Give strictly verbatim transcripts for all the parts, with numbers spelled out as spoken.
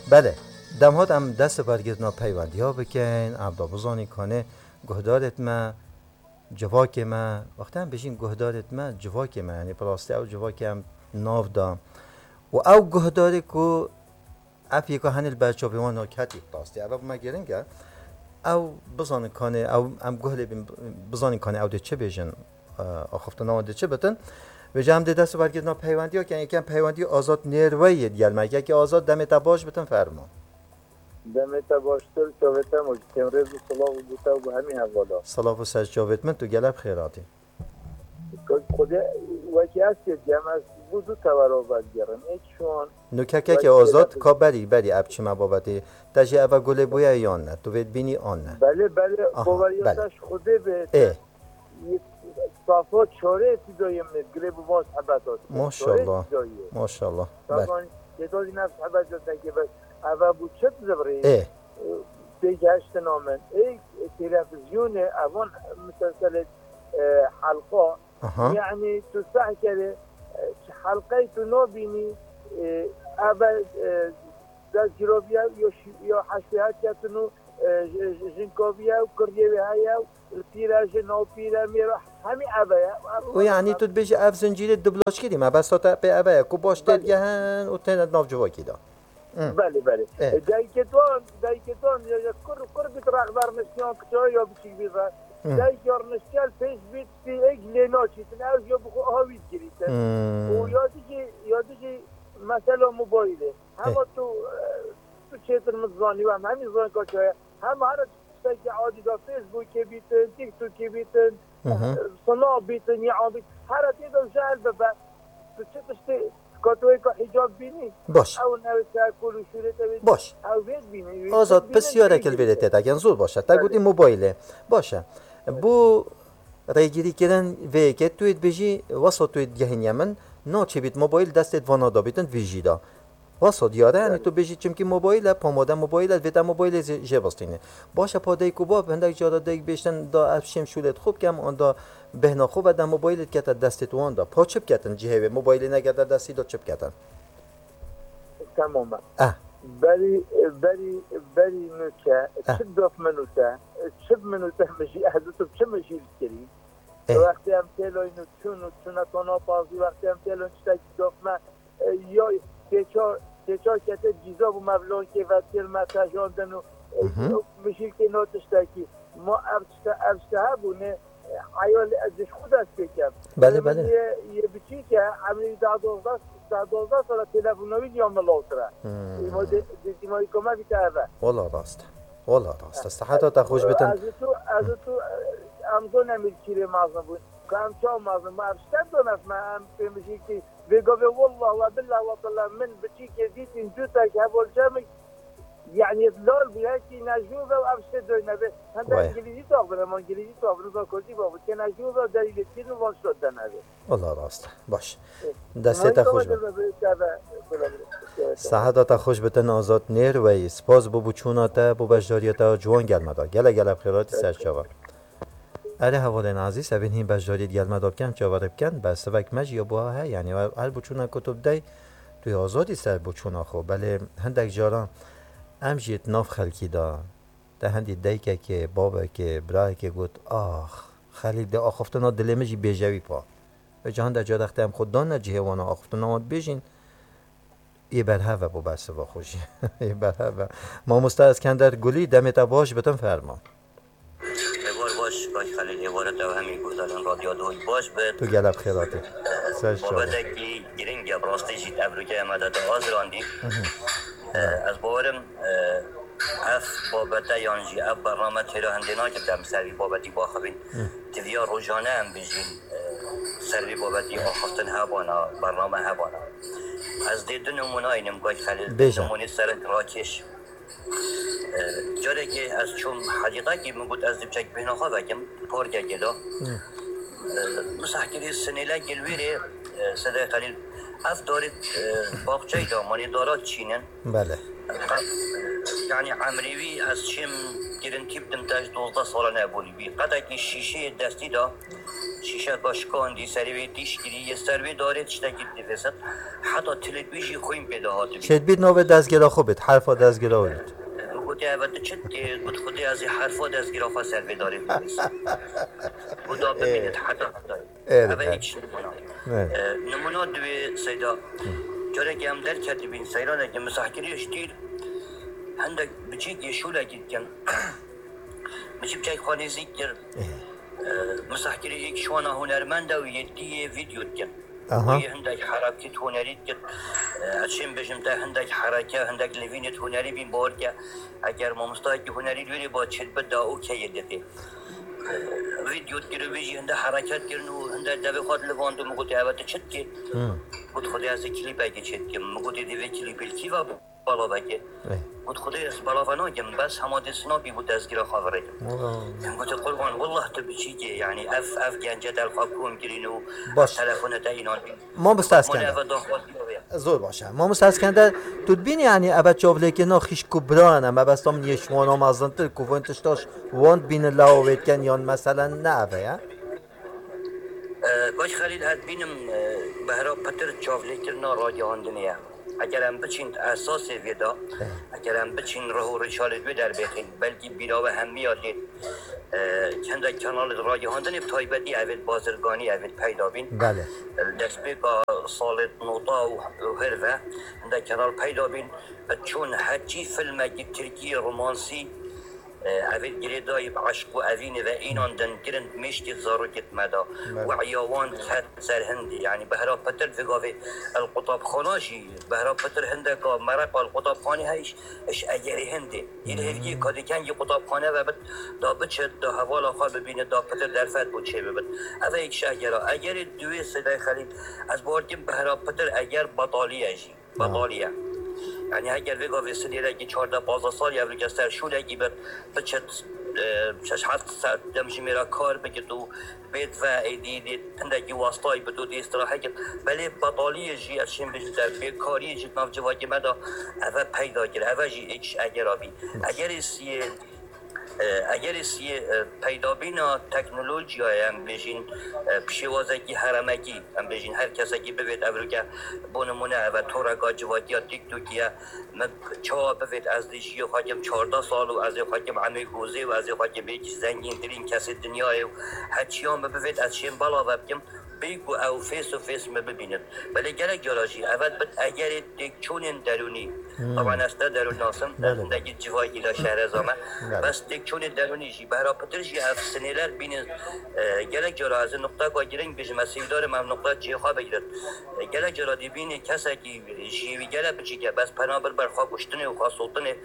بله دمهات هم دست برگرد نا پیوندی ها بکن عبدا بزانی کنه گهدارت ما جواک ما وقتی هم بشین گهدارت ما جواک ما یعنی پراسته او جواک هم ناف دا و او گهداری که افی که هنیل بچه بیوان ها کتی پراسته او ما گرنگه او بزانی کنه او هم گهلی بزانی کنه او ده چه بیشن آخفته نام ده چه بتن و جام ده دست برگرد نا پیوندی ها که یکم پیوندی آزاد نیرویی دیال مگه که آزاد دمت باش بتن فرما دمت باشتر چاوته مجتمع رز و صلاح و بوتا و همین حوالا صلاح و سج جاوید من تو گلب خیراتی خود وکی هست که جمع از بودو تورا بگیرم ایک شون نوکه که آزاد کا بری بری ابچی مبابتی تجی اول گله بویا یا نه تو وید بینی آن نه بله بله باوریاتش خوده به صافات چاره ابتدایی من گله بواز حبتات ماشاءالله ماشاءالله طبعا یه دادی نفس حبتات نگه بس اول بود چه زبره دیگه هشت نامن ای تلفزیون اوان مسلسل حلقه يعني تسع كده حلقه تو بيني اول داز جروبيا يو حشيات كاتنو جنكوبيا وكرديا هيا البيراج نو بيرا ميرا همي ابايا ويعني تو بيجي اف زنجيره دبلاش كدي ما بس تا بي ابايا كو باش تلجهن وتنت ناف جوا كده بله بله دايكتون دايكتون كر كر بتراغ بار نسيون كتو يو بشي بيزا دای جورنشتال پیش بیت سی ایک لینوچی تناو جو بخو هاوید گریتن و یادی که یادی که مثلا موبایله همه تو تو چیتر مزانی و هم همین زان کاچه هم هر چیزی که عادی دا فیسبوک که بیتن تیک توک که بیتن صناع بیتن یا عادی هر تیدا جهل ببا تو چیتشتی کاتوی که حجاب بینی باش او نوسته کلو شورت باش او بید بینی آزاد بسیاره کل ویدته تاگن زور باشه تا گوتی موبایله باشه بو ریگیری کردن و که تویت بجی واسه تویت گهین یمن ناچه بیت موبایل دستت وانا دا بیتن ویژی دا واسه دیاره یعنی تو بجی چم که موبایل پاماده موبایل ویتا موبایل جواستینه باشه پادای کوبا هندک جاده دیگ بیشتن دا افشم شولت خوب کم آن دا بهنا خوب دا موبایلت که تا دستت وان دا پا چپ کتن جهه موبایل نگرده دستی دا چپ کتن تماما اه بری بری بری نوچه چه داف منوته چه منوته مشی حضرت چه مشی کردی وقتی هم تلوی نو چون چون تانا پازی وقتی هم تلوی چه داف ما یا تیچار تیچار کته جیزا و مبلغ که وقتی المتاجان دنو مشی که نوتش تاکی ما افشته افشته بونه عیال ازش خود است بکم بله بله یه بچی که عملی دادوزده دادوزده سال تلفنوی دیام لاوتره ما دیمایی کما بیتاره والله راست والله راست است حتی تا خوش بتن از تو از تو امزون نمیل چیره مازن بود کام چا مازن ما افشتن دونست ما هم پیمشی که بگوه والله و بالله و بالله من بچی که دیتین جوتا که هبول جمعی يعني اللول بيحكي نجوبة وأبشر دوي نبي هذا إنجليزي تابنا ما إنجليزي تابنا بقولي بابا كنا نجوبة دليل كذا وانشود دنابي والله راست باش دستت خوش بت سعادت خوش بتن آزاد نیر و سپاس بو بچوناته بو بجداریتا جوان گلمدا گله گله خیرات سرچاور اره حوالین عزیز ابین هین بجداریت گلمدا کم چاور بکن بس وک مج یا بوها ه یعنی هر بچونا کتب دی توی آزادی سر بچونا خو بله هندک جاران امجیت ناف خلکی دا ده هندی دیگه که بابا که برای که گفت آخ خلی ده آخفتنا دلمجی بیجوی پا و جهان در جا دخته هم خود دان نجیه وانا آخفتنا آمد بیجین یه برهوه با بسته با خوشی یه برهوه ما مستا از کندر گلی دمتا باش بتن فرما بار باش باش خلیل یه بارت و همین گفتن رادیو دوی باش بد تو گلب خیراتی بابا دکی گرینگ یا براستی جید ابروکه مدد آزراندی از باورم اف بابتا یانجی اف برنامه تیرا هندینا کردم سروی بابتی باخبین تیویا روزانه هم بجین سروی بابتی آخفتن هبانا برنامه هبانا از دیدن نمونه اینم گوی خلیل نمونه سرک راکش جاره که از چون حقیقه که من بود از دیبچک بینه خواه بگم پارگه گلا مسحکری سنیله گلویره صدای خلیل اف دارید باقچه دامانی دارات چینن بله يعني عمريوي از شم گرنتی بدم تاج دوزده ساله نبولی بی قدر که شیشه دستی دا شیشه باشکان دی سری دیش گیری یه سری داره تشتکی دیفست حتی تلویزیون خویم پیدا هاتی شد بید نوبه دستگیرا خوبید حرفا دستگیرا هوید گوتی اوت چت گوت خودی از حرفا دستگیرا خوا سر داره دیفست بودا ببینید حتی اوه هیچ نمونه دوی سیدا جاره که هم در کتی بین سیرانه که مساحکریش دیر هندک بچیک یشوله گید کن بچی بچای خانه زیگر مساحکری یک شوانا هنرمنده و یدیه ویدیو کن وی هندک حرکت هنری کن اچیم بجم تا هندک حرکه هندک لوینت هنری بین بار که اگر ما مستاکی هنری دوری با چید بده او که یدیده ویدیو کرد ویجی هنده حرکت کرد و هنده دوی خود لواندو مگوتی اوت چید که گفت خودی از کلیپ اگه چید که مگوتی دوی کلیپ الکی و بالا بگه گفت خودی از بالا و ناگم بس همه دستنا بی بود دستگیر خواهره گفت قربان والله تو بچی که یعنی اف اف گنجه در خواب کن کرین و تلفون تا اینان ما مستسکنده زور باشه ما مستسکنده تو بین یعنی ابد جاوله که نا خیش کبرانه ما بس هم نیشوانم ازن تر کوونتش داشت واند بین لاوید کن یا مثلا نه اوه باش خلیل هد بینم بهرا پتر جاوله کرنا رادیو هندنیه اگر هم بچین اساس ویدا اگر هم بچین راه رشالت وی در بیتین بلکی بیراوه هم میادید کنده کانال رادیو هندن ابتایبتی اوید بازرگانی اوید پیدا بین بله دست بیگا سالت نوتا و هروه کنده کانال پیدا بین چون هرچی فیلم اگه ترکی رومانسی اوید گریدای عشق و اوینه و اینان دن گرند میشتی زارو گت مدا و عیاوان کت سرهندی یعنی بهرا پتر فقاوی القطاب خاناشی بهرا پتر هنده که مرق القطاب خانی هایش اش اگری هنده این هفگی کادی کن یه قطاب خانه و بد دا بچه دا حوالا خواه ببینه دا پتر در فت بود چه ببد اوه ایک شاگرا اگر دوی صدای خلید از باردیم بهرا پتر اگر بطالیه جی بطالیه یعنی اگر ویگا وسیله که چهارده پانزده سال یا ویگا سرشوله کی بر بچت شش هفت ساعت دمشی میرا کار بکت و بیت و ایدی هندگی واسطای بدو دی استراحت کت ولی بطالی جی اشیم بجتر بیکاری جی ناف جواکی مدا اوه پیدا کرد اوه جی ایکش اگر آبی اگر ایسی اگر سی پیدا بینا تکنولوژی هم بجین پیشوازگی هرمگی هم بجین هر کسی که ببید ابروگه بونمونه و تورگا جوادیا تیک توکیه من چا ببید از دیشی و خاکم چهارده سال و از خاکم عمی گوزه و از خاکم بیچ زنگین ترین کسی دنیای و هرچی هم ببید از شیم بالا و بگم بیگو او فیس و فیس ما ببینید ولی گره جراجی اول بد اگر تکچون درونی طبعا است درون ناسم دندگی جوایی لا شهر زامه بس تکچون درونی جی برا پترجی اف سنیلر بین گره جرا از نقطه کا گیرنگ بیش مسیح داره من نقطه جی خواه بگیرد گره جرا دی بین کسی که جیوی گره بچی که بس پنابر بر خواه گشتنه و خواه سلطنه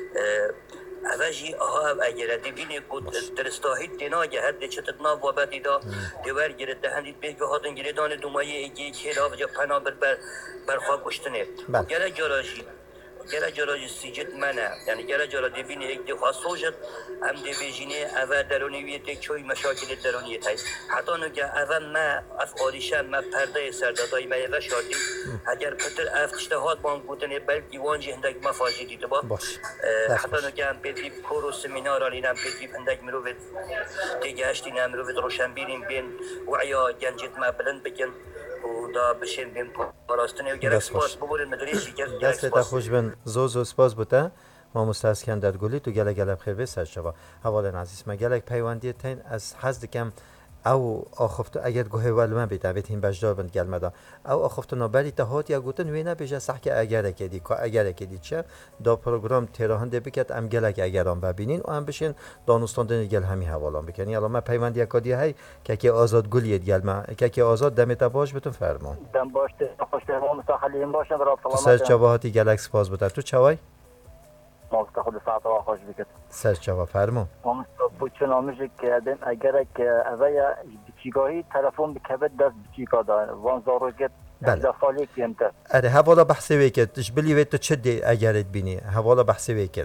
اوجی آها اگر دیبینی بود درستاهی دینا که هر دچت ناو و بعدی دا دیوار گرد دهندید به هاتن گردان دومایی ایگی خلاف جا پنابر بر برخواه گشتنه گله جراجی گله جراجی سیجت منه یعنی گله جرا دیبینی یک دی خواه سوجت هم دیبیجینه اوه درونیوی تک چوی مشاکل درونیه تایی حتی نگه اوه ما افقالیشه ما پرده سردادای ما یوه شادی اگر پتر افتشتهات بان بودنه بلکی وانجی هندک مفاجی دیده با حتی نگه هم پیدیب کور و سمینار آلین هم پیدیب هندک مروفت دیگه هشتین هم مروفت روشن بیرین بین وعیا گنجت ما بلند بکن و دا بشین بین پاراستنه و گرک سپاس ببورین مدریشی گرک سپاس خوش بین زوز و سپاس بوده ما مستسکن در گلی تو گله گله بخیر به سر شوا حوالن عزیز ما گله پیوندی تین از حزد کم او آخفت اگر گوه ولمن بیت اوید این بجدار بند گل مدا او آخفت نبری تهات یا گوتن وینا بیش صح که اگر کدی که اگر کدی چه دا پروگرام تراهنده بکت ام گله که اگرام ببینین و هم بشین دانستان دن گل همی حوالان بکنی الان ما پیوندی کدی هی که که آزاد گلیت گل ما که که آزاد دمت باش بتون فرمان دم باش خوش تمام مستخلیم باشن برای سلامت سر چواهاتی گلکس باز بوده تو چوای ما خود ساعت را خوش بکت سر چوا فرمان ما بچون آموزش کردن اگر که اویا بچیگاهی تلفن بکبد دست بچیگاه دارن وان زاروگت دفالی کمتر اره حوالا بحثی ویکر تشبلی ویتو چه دی اگرت بینی حوالا بحثی ویکر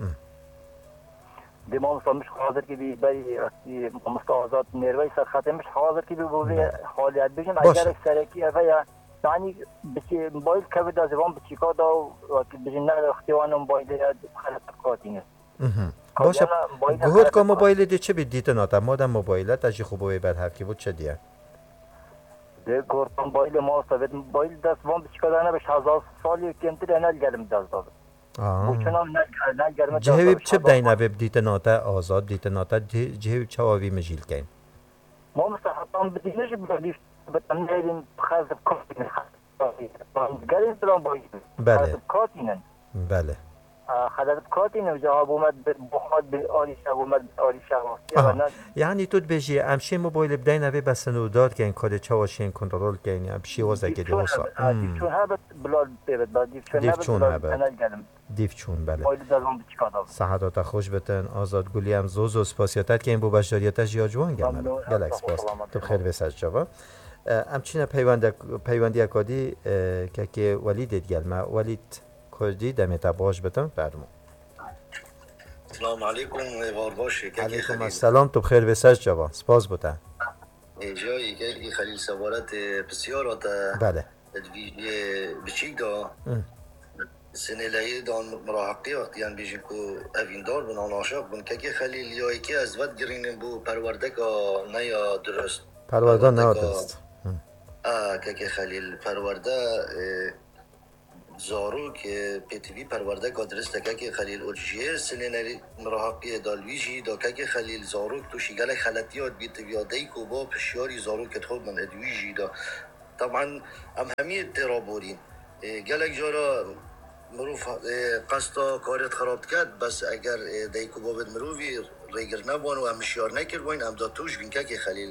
دی ما مثلا مش حاضر که بی بری راستی مستعزات نیروی سرخطه مش حاضر که بی بوزی حالیت بگیم اگر سرکی اویا یعنی بچی موبایل کبد از وان بچیکا دا و که بجن نه اختیوان موبایل خلط کاتینه باشه گهود که موبایل دی چه بید دیتن آتا مادم موبایل تاجی خوبه بر هفکی بود چه دیه ده گورتم موبایل ما استاد موبایل دست وام بچکدانه بهش هزار سالی کمتر انال گلم دست داد bu çanam ne ne gelme جهوی چه بدین ابی دیتن آتا آزاد دیتن آتا جهوی چه آوی مجیل کن ما مستحقم بدیش بدیش بتنهرین خازب کاتین گرین درام باید بله کاتینن بله خازب کاتین و جواب اومد بخواد به آلی شب اومد آلی شب یعنی تو بجی امشی موبایل بدین ابی بس نودار کن کد چواشین کنترل کن امشی واسه که دیوسا دیفچون هبت بلاد بیبت با دیفچون هبت انال گلم دیفچون بله موبایل دارم بچکادم صحت خوش بتن آزاد گلی هم زوز و سپاسیاتت که این بو بشاریتش یا جوان گلمد گلک سپاس تو بخیر بسج جواب همچنین پیوند پیوندی اکادی که که ولید گلمه ولید کردی دمت باش بتن فرمو السلام علیکم وار باشه که علیکم السلام تو بخیر بسج جواب سپاس بتن جایی که خلیل سوارت بسیار بله بچیک دا سنه لایه دان مراهقی وقتی یان بیشین کو اویندار بن آناشاق بن که خلیل یا که از ود گرینن بو پرورده که نه یا درست پرورده نه درست آه که خلیل پرورده زارو که پیتوی پرورده که درست که خلیل اوجیه سنه لایه مراهقی دالویجی دا که خلیل زارو تو شیگل خلطیات بیت بیادی کو با پشیاری زارو که خود من ادویجی دا طبعا ام همی ترابورین گلک جارا مروف قصد کارت خراب کرد بس اگر دیکو بابد مروفی ریگر نبان و همشیار نکر باین ام دا توش بین که خلیل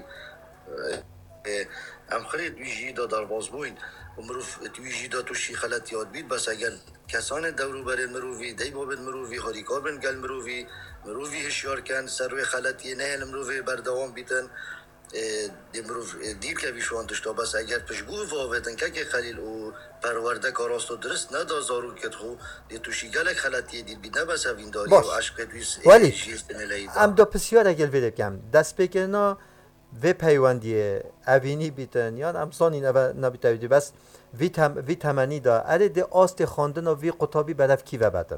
ام خرید ویجی دا در باز بوین و مروف ویجی دا توشی خلط یاد بید بس اگر کسان دورو برد مروفی دی بابد مروفی خاریکار بین گل مروفی مروفی هشیار کن سروی خلطی نه مروفی بردوام بیتن دیمروف دیر که بیشوان داشته بس اگر پشگو واوتن که خلیل و پرورده کاراست و درست ندا زارو کت خو دی توشی گلک خلطی دید بید نبس اوین داری و عشق تویس ولی ام دو پسیار اگل ویده بکم دست بکرنا و پیوندی اوینی بیتن یا ام سانی نبیت اویدی بس وی تمنی دا اره دی آست خواندن و وی قطابی برف کی و بدن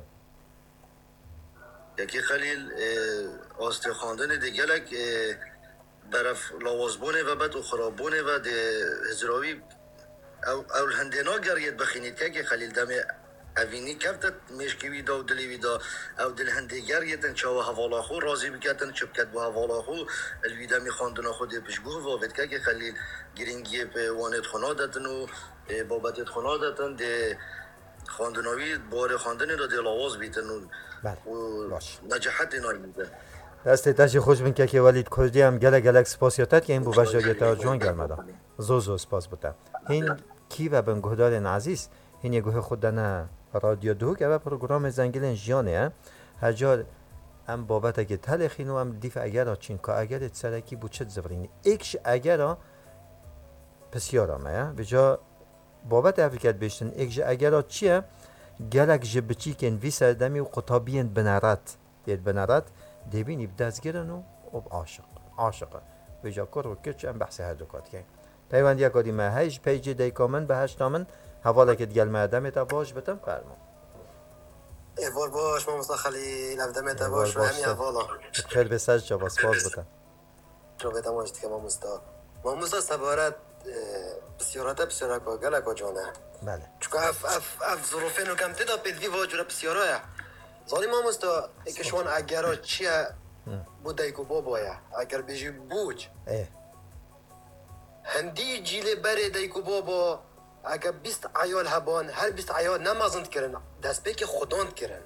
یکی خلیل آست خواندن دی گلک برف لوازبونه و بعد خرابونه و ده هزراوی او اول هندینا گرید بخینید که خلیل دم اوینی کفتت مشکوی دا و دلیوی دا او دل هندی گریدن چاو حوالا خو رازی بکتن چپکت با حوالا خو الویدمی خواندن خود پشگوه واوید که خلیل گرینگی به وانت خنا دادن و بابتت خنا دادن ده خواندناوی بار خواندن دا دل آواز بیتن و نجاحت نای بیتن دست تاشی خوش بین که ولید کردی هم گله گلک سپاسیاتت که این بو بشاریت جوان گرمده زو زو سپاس بوده این کی و بن گهدار عزیز این یه گوه خود نه رادیو دو که و پروگرام زنگیلن جیانه هر جا هم بابت که تلخینو هم دیف اگر چین که اگر سرکی بو چت زبرینی ایکش اگر پسیارم ها به جا بابت افریکت بیشتن ایکش اگر چیه گلک جبچی کن وی سردمی و قطابین بنارت دید بنارت دبینی بدزگرن و اب عاشق عاشقه به جا کر و کچ هم بحث هر دکات که پیوندی اکادی ما هیچ پیجی دیکامن به هشتامن حواله که دیگل مردم تا باش بتم فرما ایوار باش ما مصطفی خلیل افدم تا باش و همین حوالا خیلی به سج جواز باز بتم جو بتم واجد که ما مصطفی ما مصطفی سبارت بسیارات بسیارات با گلک و جانه بله چون اف اف اف ظروفین و کم تدا پیدوی واجد بسیارای زانی ما مصطفی اکشوان اگرا چیه بوده کو بابایا اگر بیجی بوج هندی جیل بره دیکو بابا اگر بیست عیال هبان هر بیست عیال نمازند کرن دست به که خداند کرن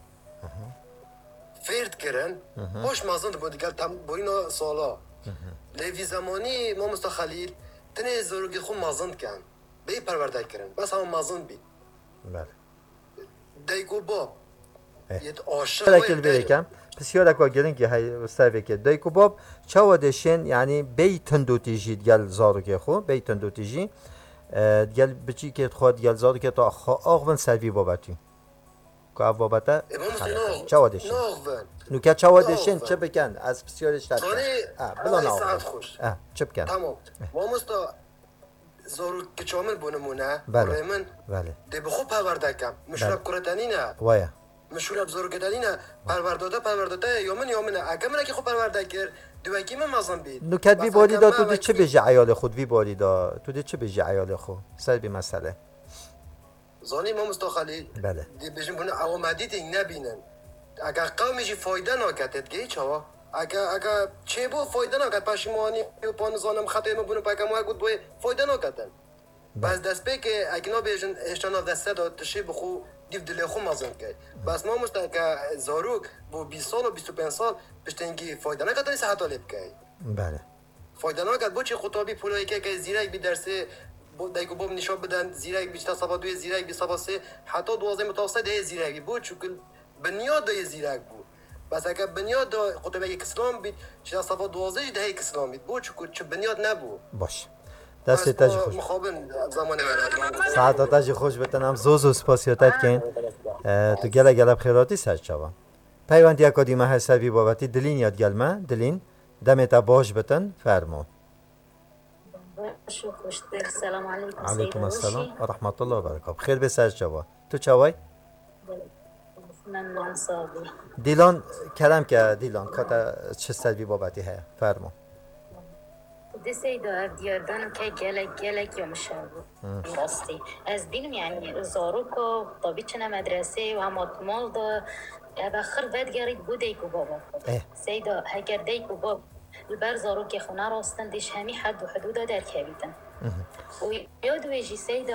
فرد کرن باش مازند بود دیگر تم بوینا سالا لیوی زمانی ما مصطفی خلیل تنه زروگی خود مازند کن به پرورده کرن بس هم مازند بی بله دیکو باب یه عاشق لكن بيكم بس يقولك وقالين كي هاي سافيك دايكو باب شو دشين يعني بيتن دو تيجي ديال زارو كي خو بيتن دو تيجي ديال بتشي كي تخو ديال زارو كي تو اغفن سافي باباتي كو باباتا شو دشين نو كا شو دشين چه بكن از بسيار اشتات اه بلا ناو اه چه بكن تمام ما مستا زارو که چامل بونمونه بله بله دی بخو پرورده کم مشرب کرتنی نه وایا مشهور ابزار کدالینه پرورداده پرورداده یا من یا من اگه من که خود پرورده کرد دوکی من مازن بید نکت وی باری دا تو دی چه بیجی عیال خود وی باری دا تو دی چه بیجی عیال خود سر بی مسئله زانی ما مستخلی بله دی بجیم بونه عوامدی دی نبینن اگه قومیجی فایده ناکتت گی چوا اگه اگه چه بو فایده ناکت پشیمانی و پان زانم خطای ما بونه پاکم و گود بوی فایده ناکتن بس دست به که اگه نا بیجن اشتانا دسته داد تشی بخو دیو دل خو مازن که بس ما مستن که زاروک با بیست سال و بیست و پنج سال پشتنگی فایده نکتن صحت آلیب که بله فایده نکت بو چی خطابی پولایی که که زیرک بی درسه دایکو باب نشان بدن زیرک بیشتر صفا دوی زیرک بی صفا سه حتی دوازده متوسط ده زیرک بی بود چون بنیاد ده زیرک بود بس اگه بنیاد ده خطبه یک اسلام بید چه صفا دوازده ده یک اسلام بید بود چون چه بنیاد نبود باش دست تاج خوش مخابن زمان ورد ساعت تاج خوش بتنم زوز و سپاسیاتت کن تو گله گله بخیراتی سر چاوا پیوندی اکادیمه حسابی بابتی دلین یاد گلمه دلین دمت باش بتن فرمو السلام علیکم علیکم السلام و رحمت الله و برکاته بخیر به سر چاوا تو چاوای من صابی دیلان کلم که دیلان کاتا چه سلبی بابتی ها فرمو دسته دار دیاردن که گلک گلک یا مشابه راستی از بینم یعنی زاروکو طبی چنه مدرسه و هم اتمال دا بخر ود گرید بود ایکو بابا سیدا هگر دیکو باب البر زاروک خونه راستن دیش همی حد و حدود در کبیدن و یاد ویجی سیدا